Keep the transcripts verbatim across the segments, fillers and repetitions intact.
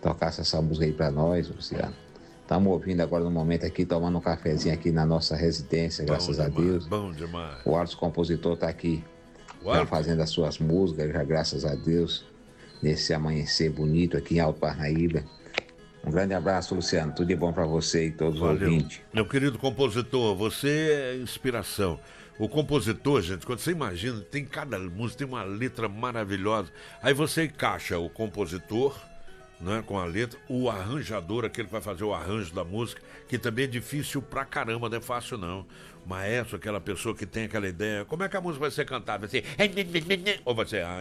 tocasse essa música aí pra nós, Luciano. Estamos ouvindo agora no momento aqui, tomando um cafezinho aqui na nossa residência, graças bom a demais, Deus. Bom demais. O Arthur Compositor tá aqui, O já Arthur? fazendo as suas músicas, já graças a Deus, nesse amanhecer bonito aqui em Alto Parnaíba. Um grande abraço, Luciano. Tudo de bom para você e todos os Valeu. ouvintes. Meu querido compositor, você é inspiração. O compositor, gente, quando você imagina, tem cada música, tem uma letra maravilhosa. Aí você encaixa o compositor, né, com a letra, o arranjador, aquele que vai fazer o arranjo da música, que também é difícil pra caramba, não é fácil não. Maestro, aquela pessoa que tem aquela ideia, como é que a música vai ser cantada? Vai ser... ou vai ser...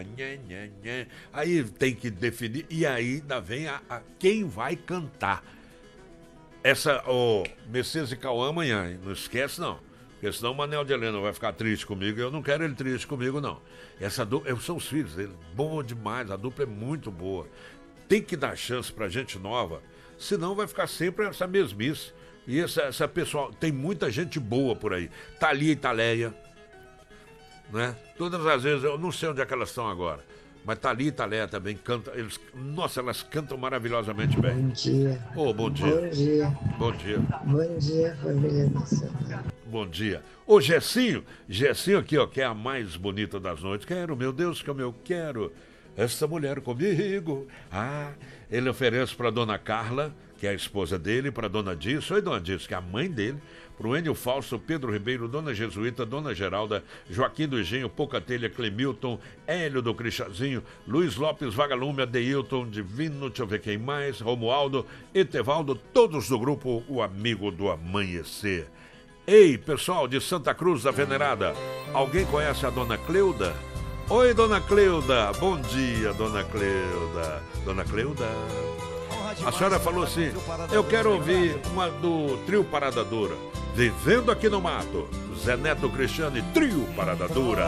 Aí tem que definir, e aí ainda vem a, a quem vai cantar. Essa, o oh, Messias e Cauã amanhã, hein? Não esquece não. Porque senão o Manel de Helena vai ficar triste comigo, eu não quero ele triste comigo não. Essa dupla, são os filhos dele, bom demais, a dupla é muito boa. Tem que dar chance pra gente nova, senão vai ficar sempre essa mesmice. E essa, essa pessoal, tem muita gente boa por aí. Thalia e Thaleia, né? Todas as vezes, eu não sei onde é que elas estão agora, mas Thalia e Thaleia também cantam, eles, nossa, elas cantam maravilhosamente bem. Bom dia. Oh, bom dia. Bom dia. Bom dia. Bom dia, família nacional. Bom dia. Ô, Gessinho, Gessinho aqui, ó, que é a mais bonita das noites. Quero, meu Deus, como eu quero essa mulher comigo. Ah, ele oferece para dona Carla, que é a esposa dele, para dona Disso, oi dona Disso, que é a mãe dele, para o Enio Falso, Pedro Ribeiro, dona Jesuíta, dona Geralda, Joaquim do Engenho, Pocatelha, Clemilton, Hélio do Crichazinho, Luiz Lopes, Vagalume, Adeilton, Divino, deixa eu ver quem mais, Romualdo, Etevaldo, todos do grupo O Amigo do Amanhecer. Ei, pessoal de Santa Cruz da Venerada, alguém conhece a dona Cleuda? Oi, dona Cleuda. Bom dia, dona Cleuda. Dona Cleuda. A senhora falou assim, eu quero ouvir uma do Trio Parada Dura. Vivendo aqui no Mato. Zé Neto Cristiano e Trio Parada Dura.